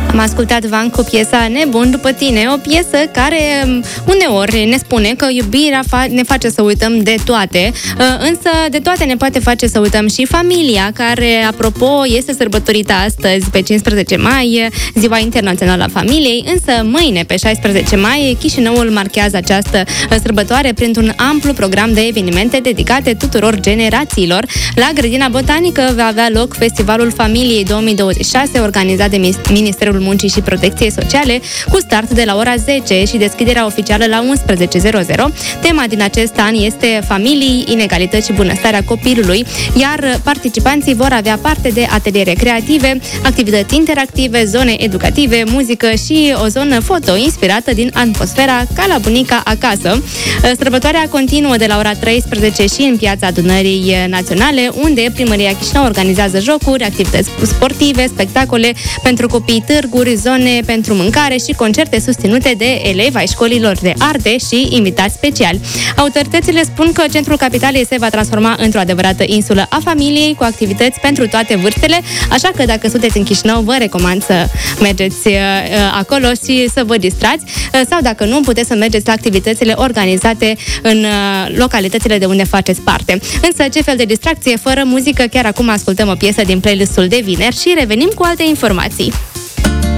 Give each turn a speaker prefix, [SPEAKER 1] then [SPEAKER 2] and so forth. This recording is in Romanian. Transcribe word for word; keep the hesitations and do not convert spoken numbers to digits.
[SPEAKER 1] Am ascultat Van cu piesa Nebun după tine, o piesă care uneori ne spune că iubirea ne face să uităm de toate, însă de toate ne poate face să uităm și familia, care, apropo, este sărbătorită astăzi pe cincisprezece mai, Ziua Internațională a Familiei, însă mâine, pe șaisprezece mai, Chișinăul marchează această sărbătoare printr-un amplu program de evenimente dedicate tuturor generațiilor. La Grădina Botanică va avea loc Festivalul Familiei două mii douăzeci și șase, organizat de Ministerul Muncii și Protecției Sociale, cu start de la ora zece și deschiderea oficială la unsprezece. Tema din acest an este familii, inegalități și bunăstarea copilului, iar participanții vor avea parte de ateliere creative, activități interactive, zone educative, muzică și o zonă foto inspirată din atmosfera ca la bunica acasă. Sărbătoarea continuă de la ora treisprezece și în Piața Adunării Naționale, unde Primăria Chișinău organizează jocuri, activități sportive, spectacole pentru copii, târguri, zone pentru mâncare și concerte susținute de elevi ai școlilor de arte și invitați speciali. Autoritățile spun că centrul capitalei se va transforma într-o adevărată insulă a familiei, cu activități pentru toate vârstele, așa că dacă sunteți în Chișinău, vă recomand să mergeți uh, acolo și să vă distrați, uh, sau dacă nu, puteți să mergeți la activitățile organizate în uh, localitățile de unde faceți parte. Însă, ce fel de distracție fără muzică? Chiar acum ascultăm o piesă din playlistul de vineri și revenim cu alte informații.